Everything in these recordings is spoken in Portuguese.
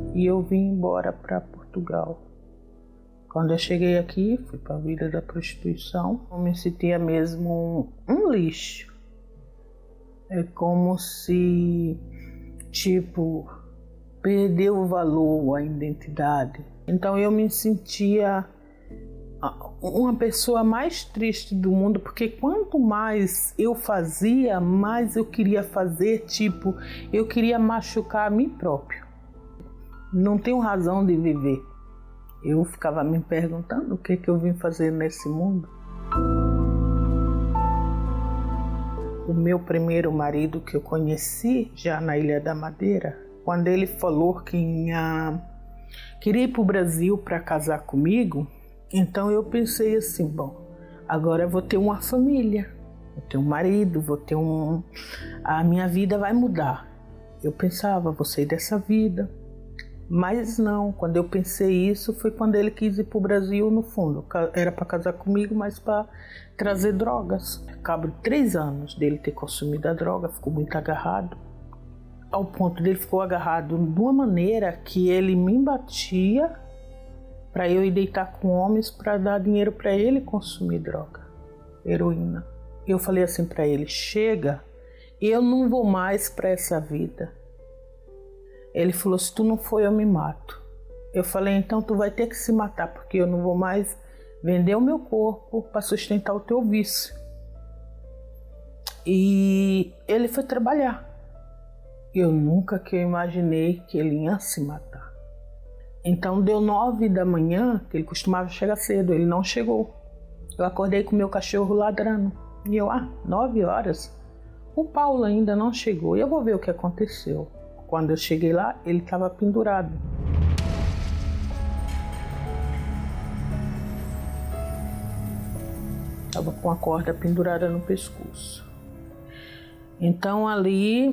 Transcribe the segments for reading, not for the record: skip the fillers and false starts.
e eu vim embora para Portugal. Quando eu cheguei aqui, fui para a vida da prostituição, eu me sentia mesmo um lixo. É como se, perdeu o valor, a identidade. Então eu me sentia uma pessoa mais triste do mundo, porque quanto mais eu fazia, mais eu queria fazer, eu queria machucar a mim próprio. Não tenho razão de viver. Eu ficava me perguntando o que eu vim fazer nesse mundo. O meu primeiro marido que eu conheci, já na Ilha da Madeira, quando ele falou que queria ir para o Brasil para casar comigo, então eu pensei assim, bom, agora eu vou ter uma família, vou ter um marido, a minha vida vai mudar. Eu pensava, vou sair dessa vida. Mas não, quando eu pensei isso, foi quando ele quis ir para o Brasil, no fundo. Era para casar comigo, mas para trazer drogas. Ao cabo de 3 anos dele ter consumido a droga, ficou muito agarrado. Ao ponto dele ficou agarrado de uma maneira que ele me batia para eu ir deitar com homens para dar dinheiro para ele consumir droga, heroína. Eu falei assim para ele, chega, eu não vou mais para essa vida. Ele falou, se tu não for eu me mato. Eu falei, então tu vai ter que se matar, porque eu não vou mais vender o meu corpo para sustentar o teu vício. E ele foi trabalhar. Eu nunca imaginei que ele ia se matar. Então deu 9 da manhã, que ele costumava chegar cedo, ele não chegou. Eu acordei com o meu cachorro ladrando. E eu, 9 horas? O Paulo ainda não chegou, eu vou ver o que aconteceu. Quando eu cheguei lá, ele estava pendurado. Estava com a corda pendurada no pescoço. Então ali,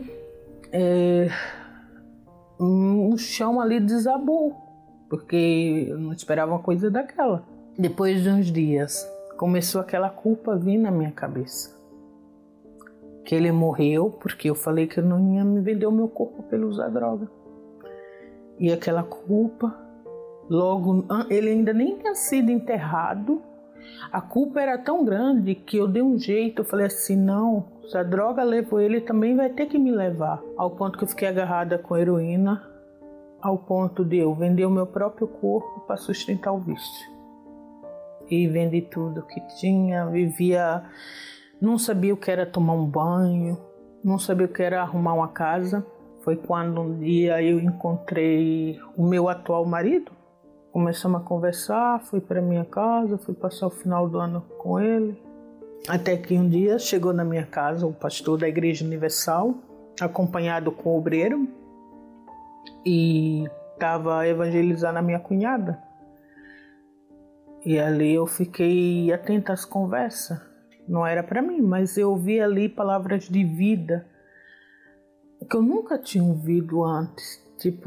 o chão ali desabou, porque eu não esperava uma coisa daquela. Depois de uns dias, começou aquela culpa a vir na minha cabeça. Que ele morreu porque eu falei que eu não ia me vender o meu corpo para ele usar droga. E aquela culpa, logo, ele ainda nem tinha sido enterrado, a culpa era tão grande que eu dei um jeito, eu falei assim, não, se a droga levou ele, também vai ter que me levar. Ao ponto que eu fiquei agarrada com heroína, ao ponto de eu vender o meu próprio corpo para sustentar o vício. E vendi tudo que tinha, vivia... Não sabia o que era tomar um banho, não sabia o que era arrumar uma casa. Foi quando um dia eu encontrei o meu atual marido. Começamos a conversar, fui para minha casa, fui passar o final do ano com ele. Até que um dia chegou na minha casa o pastor da Igreja Universal, acompanhado com o obreiro, e estava evangelizando a minha cunhada. E ali eu fiquei atenta às conversas. Não era para mim, mas eu ouvi ali palavras de vida que eu nunca tinha ouvido antes.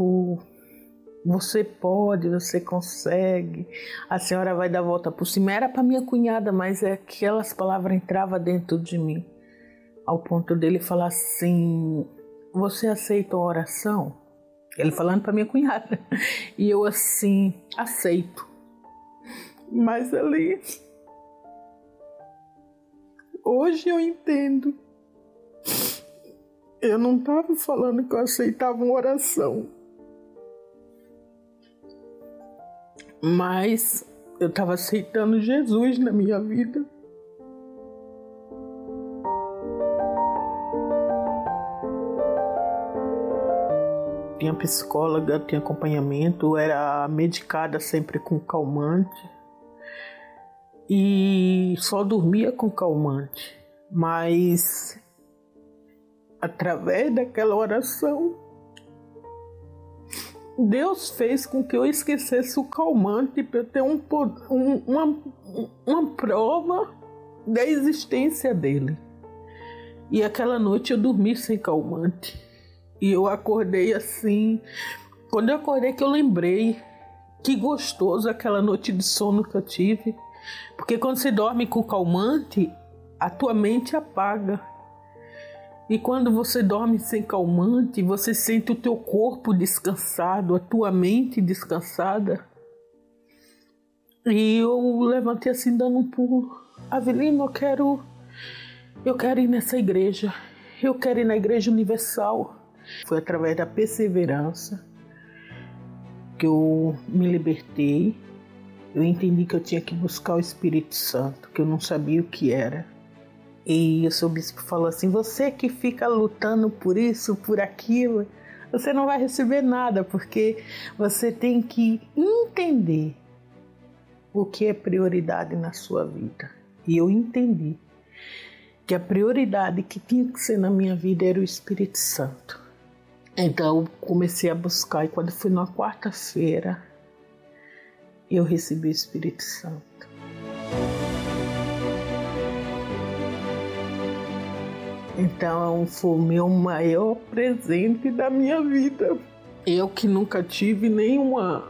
Você pode, você consegue, a senhora vai dar a volta por cima. Era para minha cunhada, mas aquelas palavras entravam dentro de mim. Ao ponto dele falar assim, você aceita a oração? Ele falando para minha cunhada. E eu assim, aceito. Mas ali... Hoje eu entendo. Eu não estava falando que eu aceitava uma oração. Mas eu estava aceitando Jesus na minha vida. Tinha psicóloga, tinha acompanhamento, era medicada sempre com calmante. E só dormia com calmante, mas através daquela oração, Deus fez com que eu esquecesse o calmante para eu ter uma prova da existência dele. E aquela noite eu dormi sem calmante. E eu acordei assim, quando eu acordei que eu lembrei que gostoso aquela noite de sono que eu tive. Porque quando você dorme com calmante, a tua mente apaga. E quando você dorme sem calmante, você sente o teu corpo descansado, a tua mente descansada. E eu levantei assim, dando um pulo. Avelino, eu quero ir nessa igreja. Eu quero ir na Igreja Universal. Foi através da perseverança que eu me libertei. Eu entendi que eu tinha que buscar o Espírito Santo, que eu não sabia o que era. E o seu bispo falou assim, você que fica lutando por isso, por aquilo, você não vai receber nada, porque você tem que entender o que é prioridade na sua vida. E eu entendi que a prioridade que tinha que ser na minha vida era o Espírito Santo. Então eu comecei a buscar, e quando foi na quarta-feira, eu recebi o Espírito Santo. Então foi o meu maior presente da minha vida. Eu que nunca tive nem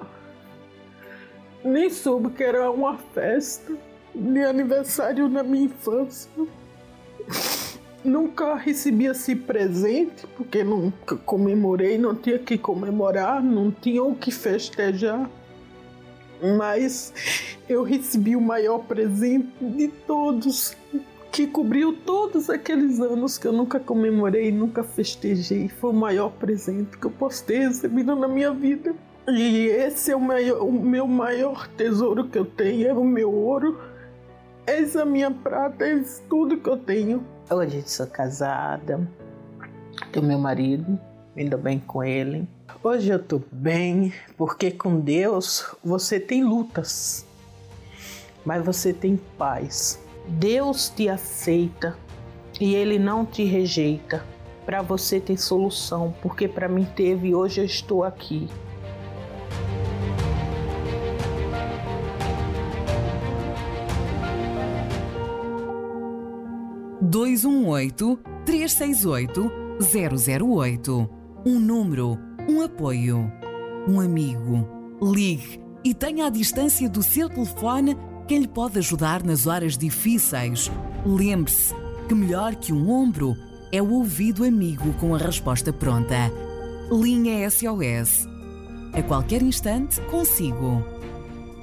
soube que era uma festa de aniversário na minha infância. Nunca recebi esse presente, porque nunca comemorei, não tinha que comemorar, não tinha o que festejar. Mas eu recebi o maior presente de todos, que cobriu todos aqueles anos que eu nunca comemorei, nunca festejei. Foi o maior presente que eu posso ter recebido na minha vida. E esse é o meu maior tesouro que eu tenho, é o meu ouro. Essa é a minha prata, é tudo que eu tenho. Hoje eu sou casada, tenho meu marido, me dou bem com ele. Hoje eu tô bem, porque com Deus você tem lutas, mas você tem paz. Deus te aceita e Ele não te rejeita. Para você tem solução, porque para mim teve e hoje eu estou aqui. (218-368-008) Um número, um apoio, um amigo. Ligue e tenha à distância do seu telefone quem lhe pode ajudar nas horas difíceis. Lembre-se que melhor que um ombro é o ouvido amigo com a resposta pronta. Linha SOS. A qualquer instante consigo.